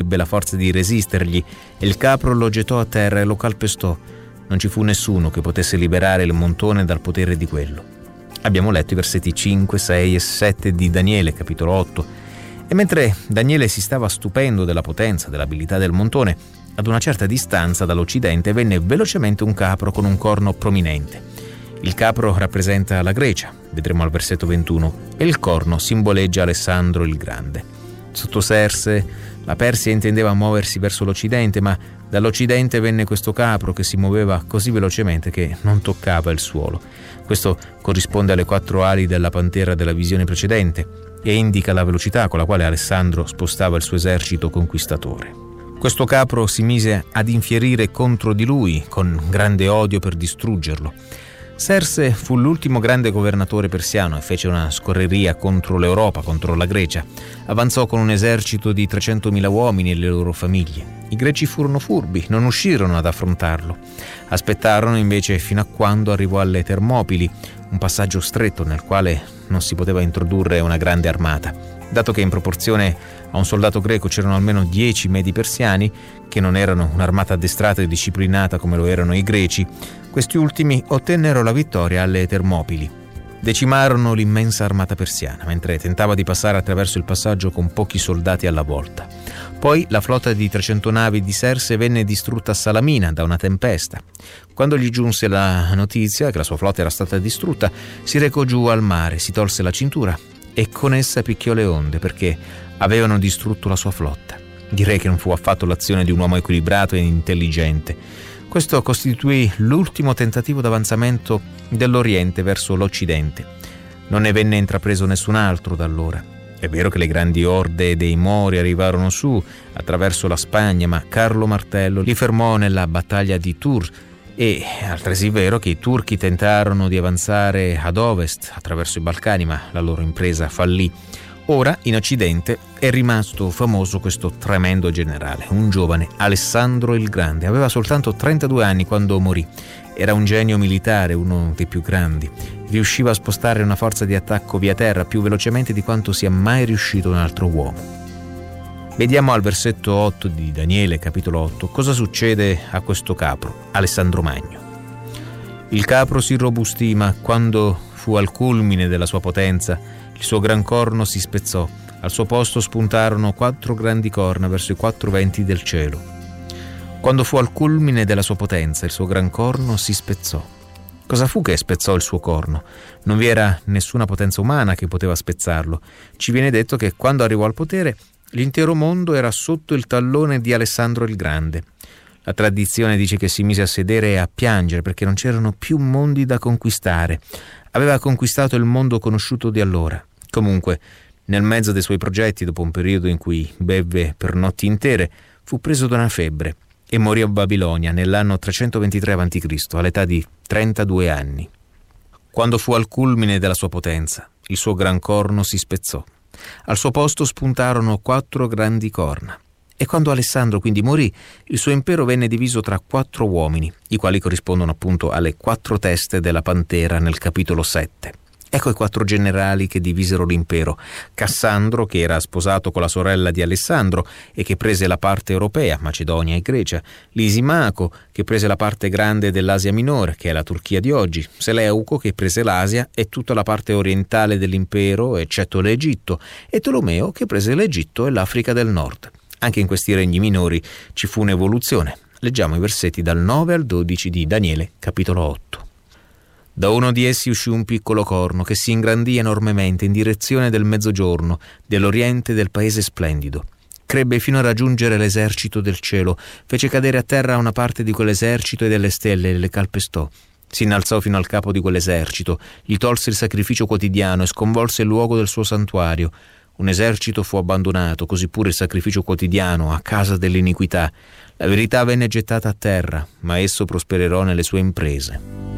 ebbe la forza di resistergli e il capro lo gettò a terra e lo calpestò. Non ci fu nessuno che potesse liberare il montone dal potere di quello. Abbiamo letto i versetti 5, 6 e 7 di Daniele, capitolo 8. E mentre Daniele si stava stupendo della potenza, dell'abilità del montone, ad una certa distanza dall'Occidente venne velocemente un capro con un corno prominente. Il capro rappresenta la Grecia, vedremo al versetto 21, e il corno simboleggia Alessandro il Grande. Sotto Serse, la Persia intendeva muoversi verso l'Occidente, ma dall'Occidente venne questo capro che si muoveva così velocemente che non toccava il suolo. Questo corrisponde alle 4 ali della pantera della visione precedente e indica la velocità con la quale Alessandro spostava il suo esercito conquistatore. Questo capro si mise ad infierire contro di lui con grande odio per distruggerlo. Serse fu l'ultimo grande governatore persiano e fece una scorreria contro l'Europa, contro la Grecia. Avanzò con un esercito di 300.000 uomini e le loro famiglie. I greci furono furbi, non uscirono ad affrontarlo. Aspettarono invece fino a quando arrivò alle Termopili, un passaggio stretto nel quale non si poteva introdurre una grande armata. Dato che in proporzione a un soldato greco c'erano almeno 10 medi persiani, che non erano un'armata addestrata e disciplinata come lo erano i greci, questi ultimi ottennero la vittoria alle Termopili. Decimarono l'immensa armata persiana, mentre tentava di passare attraverso il passaggio con pochi soldati alla volta. Poi la flotta di 300 navi di Serse venne distrutta a Salamina da una tempesta. Quando gli giunse la notizia che la sua flotta era stata distrutta, si recò giù al mare, si tolse la cintura e con essa picchiò le onde perché avevano distrutto la sua flotta. Direi che non fu affatto l'azione di un uomo equilibrato e intelligente. Questo costituì l'ultimo tentativo d'avanzamento dell'Oriente verso l'Occidente. Non ne venne intrapreso nessun altro da allora. È vero che le grandi orde dei Mori arrivarono su attraverso la Spagna, ma Carlo Martello li fermò nella battaglia di Tours. E altresì vero che i turchi tentarono di avanzare ad ovest attraverso i Balcani, ma la loro impresa fallì. Ora in Occidente è rimasto famoso questo tremendo generale, un giovane Alessandro il Grande. Aveva soltanto 32 anni quando morì. Era un genio militare, uno dei più grandi. Riusciva a spostare una forza di attacco via terra più velocemente di quanto sia mai riuscito un altro uomo. Vediamo al versetto 8 di Daniele, capitolo 8, cosa succede a questo capro, Alessandro Magno. Il capro si irrobustì, ma quando fu al culmine della sua potenza, il suo gran corno si spezzò. Al suo posto spuntarono 4 grandi corna verso i 4 venti del cielo. Quando fu al culmine della sua potenza, il suo gran corno si spezzò. Cosa fu che spezzò il suo corno? Non vi era nessuna potenza umana che poteva spezzarlo. Ci viene detto che quando arrivò al potere, l'intero mondo era sotto il tallone di Alessandro il Grande. La tradizione dice che si mise a sedere e a piangere perché non c'erano più mondi da conquistare. Aveva conquistato il mondo conosciuto di allora. Comunque, nel mezzo dei suoi progetti, dopo un periodo in cui bevve per notti intere, fu preso da una febbre e morì a Babilonia nell'anno 323 a.C., all'età di 32 anni. Quando fu al culmine della sua potenza, il suo gran corno si spezzò. Al suo posto spuntarono 4 grandi corna. E quando Alessandro quindi morì, il suo impero venne diviso tra 4 uomini, i quali corrispondono appunto alle 4 teste della pantera nel capitolo 7. Ecco i 4 generali che divisero l'impero. Cassandro, che era sposato con la sorella di Alessandro e che prese la parte europea, Macedonia e Grecia. Lisimaco, che prese la parte grande dell'Asia Minore, che è la Turchia di oggi. Seleuco, che prese l'Asia e tutta la parte orientale dell'impero, eccetto l'Egitto. E Tolomeo, che prese l'Egitto e l'Africa del Nord. Anche in questi regni minori ci fu un'evoluzione. Leggiamo i versetti dal 9 al 12 di Daniele, capitolo 8. Da uno di essi uscì un piccolo corno che si ingrandì enormemente in direzione del mezzogiorno, dell'oriente del paese splendido. Crebbe fino a raggiungere l'esercito del cielo, fece cadere a terra una parte di quell'esercito e delle stelle e le calpestò. Si innalzò fino al capo di quell'esercito, gli tolse il sacrificio quotidiano e sconvolse il luogo del suo santuario. Un esercito fu abbandonato, così pure il sacrificio quotidiano, a causa dell'iniquità. La verità venne gettata a terra, ma esso prosperò nelle sue imprese.